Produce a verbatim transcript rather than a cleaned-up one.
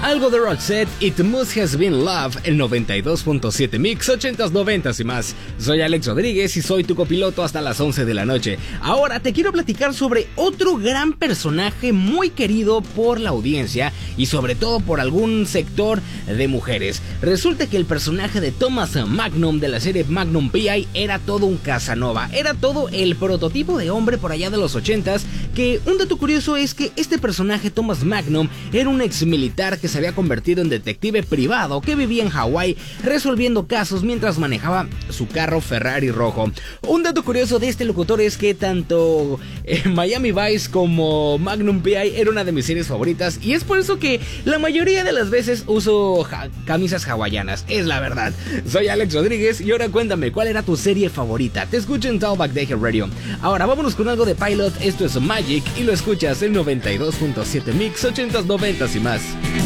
Algo de Roxette, It Must Has Been Love, el noventa y dos punto siete Mix, ochentas, noventas y más. Soy Alex Rodríguez y soy tu copiloto hasta las once de la noche. Ahora te quiero platicar sobre otro gran personaje muy querido por la audiencia y sobre todo por algún sector de mujeres. Resulta que el personaje de Thomas Magnum de la serie Magnum P I era todo un Casanova, era todo el prototipo de hombre por allá de los ochentas, que un dato curioso es que este personaje Thomas Magnum era un ex militar que se había convertido en detective privado que vivía en Hawái resolviendo casos mientras manejaba su carro Ferrari rojo. Un dato curioso de este locutor es que tanto eh, Miami Vice como Magnum P I era una de mis series favoritas y es por eso que la mayoría de las veces uso ja camisas hawaianas, es la verdad. Soy Alex Rodríguez y ahora cuéntame cuál era tu serie favorita. Te escucho en Talkback Deje Radio. Ahora vámonos con algo de Pilot, esto es Magic y lo escuchas en noventa y dos punto siete Mix, ochentas, noventas y más.